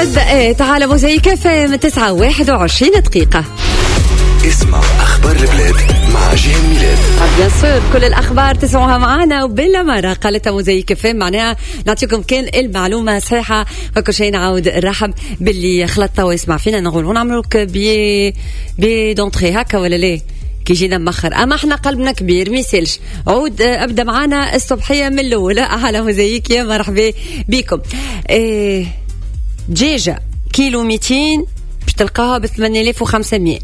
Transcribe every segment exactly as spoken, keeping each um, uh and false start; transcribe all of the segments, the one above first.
دقات على موزايك اف ام تسعة واحد وعشرين دقيقة. اسمع أخبار البلاد مع جيهان ميلاد. بيان سور كل الأخبار تسمعوها معنا وبلا مرة قالتها موزايك اف ام، معناها نعطيكم كل المعلومة صحيحة. فكل شيء نعاود نرحب باللي خلطة ويسمع فينا، نقول ونعملوك بي بي دونتري هكا ولا ليه كي جينا مخر، اما احنا قلبنا كبير ميسالش. عود ابدا معنا الصبحيه من الاول على موزايك. يا مرحبا بكم. إيه دجاجه كيلو مئتين باش تلقاها ب ثمانية آلاف وخمسمية،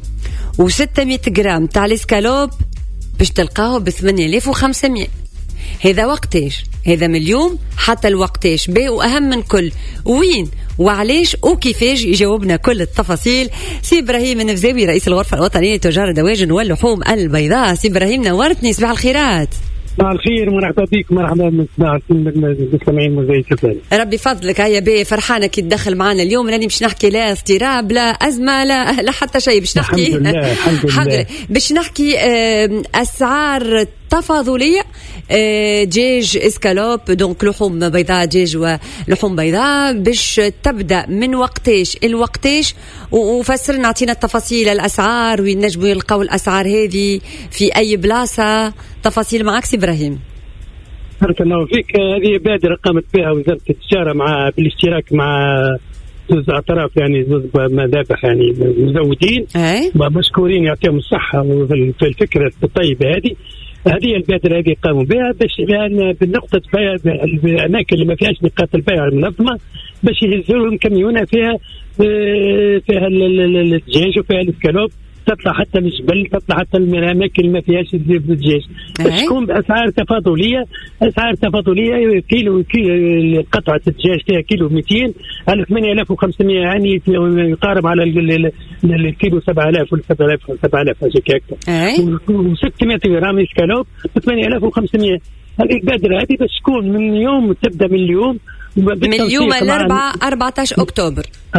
وستمية جرام تاع الاسكالوب باش تلقاها ب ثمانية آلاف وخمسمية. هذا وقتاش؟ هذا من اليوم حتى الوقتاش بي، واهم من كل وين وعليش وكيفاش يجاوبنا كل التفاصيل سي إبراهيم النفزاوي رئيس الغرفة الوطنية لتجار الدواجن واللحوم البيضاء. سي إبراهيم نورتني، صباح الخيرات. صباح الخير، مرحبا بك، مرحبا بالمستمعين موزايك الثاني. ربي فضلك. هيا بي فرحانة كي تدخل معنا اليوم، راني مش نحكي لا اضطراب لا أزمة لا, لا حتى شيء، باش نحكي الحمد لله الحمد لله باش نحكي أسعار تفاضلية دجاج اسكالوب، دونك لحوم بيضاء دجاج ولحوم بيضاء، باش تبدأ من وقتاش الوقتاش، وفسر نعطينا التفاصيل الأسعار وين نجموا يلقاو الأسعار هذه في أي بلاصة. تفاصيل معك سي إبراهيم. بارك الله فيك. هذه بادرة قامت بها وزارة التجارة مع بالاشتراك مع زوج أطراف، يعني زوج مذابح يعني مزودين مشكورين يعطيهم الصحة في الفكرة الطيبة هذه. هذه البادرة هذه قاموا بها باش لأن بالنقطة بيع الأماكن اللي ما فيهاش نقاط البيع المنظمة باش يهزولهم كميونة فيها فيها الدجاج وفيها الاسكالوب، تطلع حتى من الجبل، تطلع حتى من الأماكن اللي ما فيهاش الدجاج، باش تكون بأسعار تفاضلية. أسعار تفاضلية. كيلو كيلو قطعة الدجاج فيها كيلو مئتين على ثمانية آلاف وخمسمية، يعني يقارب على الكيلو سبعة آلاف ولا سبعة آلاف سبعة آلاف هكذا، وستمائة جرام اسكالوب ثمانية آلاف وخمسمية. هذه البادرة هذه باش تكون من يوم، تبدأ من اليوم، من اليوم الأربعاء أربعة عشر أكتوبر.